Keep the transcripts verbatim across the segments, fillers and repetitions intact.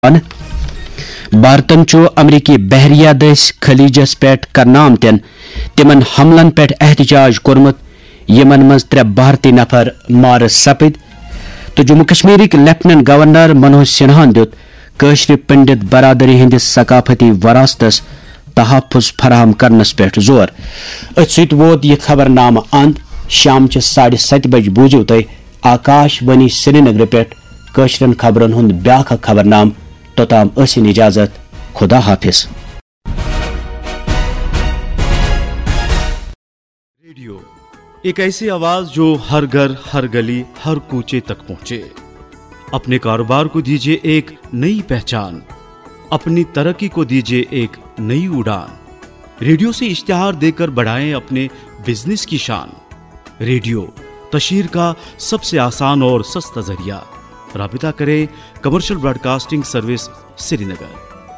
भारतन अमरीकी बहरिया दस खलीजस पे करनामतन तिमन हमलन पे एहतजाज कोर्मुत यमन मज त्रे भारतीय नफर मार सपद तो जम्मू कश्मीर लेफ्टिनेंट गवर्नर मनोज सिन्हान दित कश्र पंडित बरादरी हंदिस सकाफती वरासतस तहफ़ुज़ फराहम करनस पे जोर अत वोत यह खबरनामा अंत शाम साढ़े सत बज बूझो तुम आकाशवाणी श्रीनगर पे कश्रन खबरन हुंद ब्याख खबरनाम तोताम असिन इजाजत खुदा हाफिज। रेडियो एक ऐसी आवाज जो हर घर हर गली हर कूचे तक पहुंचे। अपने कारोबार को दीजिए एक नई पहचान, अपनी तरक्की को दीजिए एक नई उड़ान। रेडियो से इश्तिहार देकर बढ़ाएं अपने बिजनेस की शान। रेडियो तशहीर का सबसे आसान और सस्ता जरिया। राबिता करें कमर्शियल ब्रॉडकास्टिंग सर्विस श्रीनगर।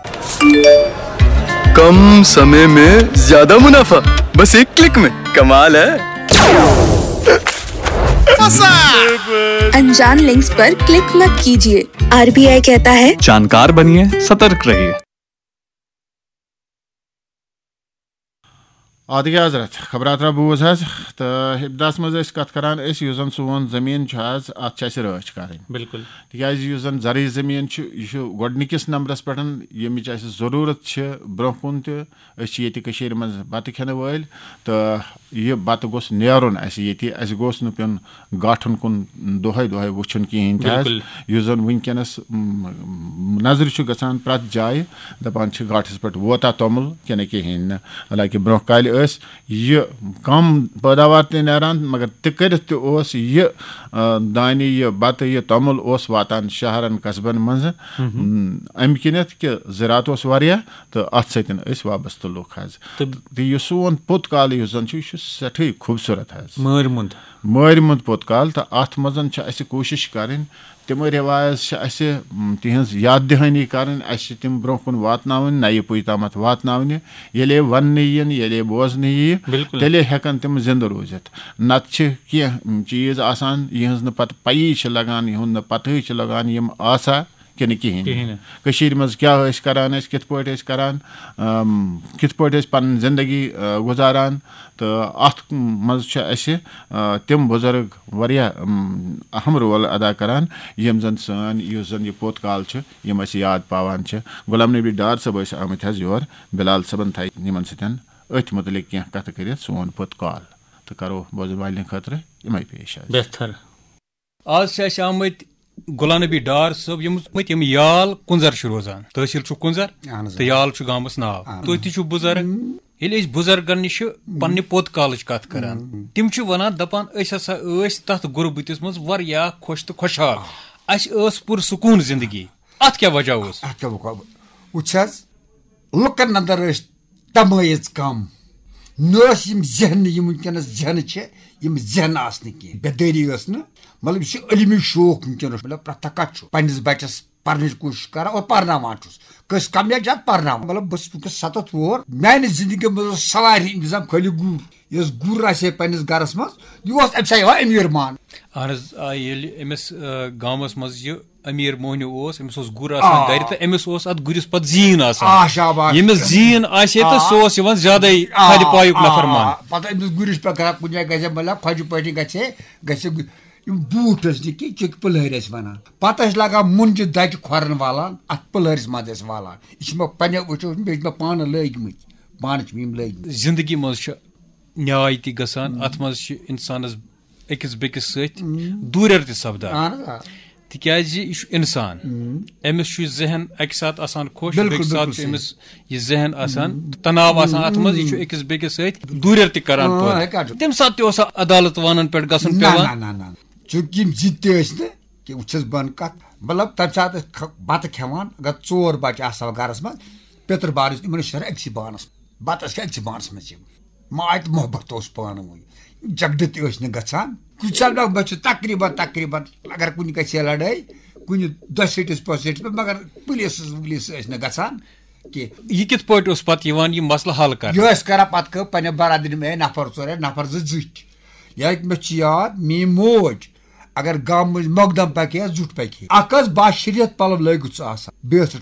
कम समय में ज्यादा मुनाफा, बस एक क्लिक में। कमाल है। अनजान लिंक्स पर क्लिक मत कीजिए। आरबीआई कहता है जानकार बनिए, सतर्क रहिए। आदिक हजरत खबरात बूज तो इब्तदास मज कत करान जन सोन जमीन अत रच कर बिल्कुल तक जरिए जमीन यह गोडनिकिस नंबरस पे यमिच जरूरत ब्रो कुन तह मज बत खेन वल तो यह बत गोस नेरुन ये गोस न पेन गाठन कुन दोहे दोहे वुचन कहें तह जन वनकस नजर गसान प्रत जाए दपान गाठस पे वोता तोमुल कि कहें हालांकि ब्रो कल यह कम पैदावार ते नारान मगर तक यह दानी यह बत यह तोमुल वातान शहरन कस्बन मज अम किन कि ज़रात वारिया तो अत सतन वाबस्त लुक तो यह सोन पोत काल जन सठी खूबसूरत मर मुंद मर मुंद पोत काल तो अत मजन कोशिश करें तम रिवाज तिहज याद दहानी करें तम ब्रो कुन वातन नये पुई तम वातन ये वन ये बोजन यी तेले हेकन तम जिंद रोजित नत कह चीज आसान यहज न पत पई लगान यहद न पत लगान यम आसा कि कहीन मज क्या करान कित पे करान कित पे पन जिंदगी गुजारान तो अत मज तम बुजुर्ग वारिया अहम रोल अदा करान यम जन सन यह जन यह पोत काल यम याद पावान गुलाम नबी डार सब आमत योर बिलाल सबन थ यमन सतन अथ मुतलिक कह कत कर सोन पोत काल तो करो बोजन वाले खतर यम पेश बेहतर आज आमत गुलाम नबी डार सब यम याल कुंजर रोजान तहसील कुंजर तो याल गामस नाव तुह तह बुजुर्ग ये बुजुर्गन नश पन्ने पोत काल कत करान तिम वनान दपान हसा तथ गुरबतिस मज वारिया खुश तो खुशहाल अस पुरसकून जिंदगी अत क्या वजह वो लुकन अंदर तमयज कम न जहन वनकस जहन जहन आसन कह बेदारी मतलब यह अलमी शौक वनकस मतलब प्रत पन्निस बचस पर्न कोशिश कर और पर्नावान कस कम या ज्यादा पर्ना मतलब बस वनकस सतत वोर मान जिंदगी मज सवार इंतजाम खाली गुर यस गुर आसे पन्निस गरस मज यह अम अमीर मान अमिस गामस मज यह अमीर मोहन अमिस गुर गर तो अमिस अत गुरिस पे जीन यमिस जीन आसे तो सह ज्यादा खज पायुक नफर मान पता अमिस गुरिस पे कर कुछ गे मतलब खज पे गे बूट कि चुक पलहर वन पे लगान मुंज दच खोरन वालान अत पलहरस मज वालान यह पे वो बे पान लगित पान लग जिंदगी मज न्याय ति गसान अत मज इंसानस अकिस बेकिस सत दूर सपदान तिकाज यह इंसान अमिस जहन अक सात आसान खुश बेक सात अमिस यह जहन आसान तनाव आसान अत मज यह अकिस बेकिस सत दूर तरान तम सात अदालत वानन पे गसन पेवान चूंकि जिते कि वस बन कत मतलब तम सात बत खेवान अगर चोर बच गरस मज पितर बार इन अक्स बानस बतस अक्स बानस मज माय तो मोहब्बत पान वो झगड़ तन गसान कुछ बस तकरीबन तकरीबन अगर कुन गई लड़ाई कुन दस पस मगर पुलिस वुलिस गसान कि यह कित पे पे मसला हल कर यह कर पे पे बरादरी में नफर चोर नफर जुट या मे याद मी मोज अगर गाम मज मोकदम पके जुट पके अकस बा शरीयत पलव लगित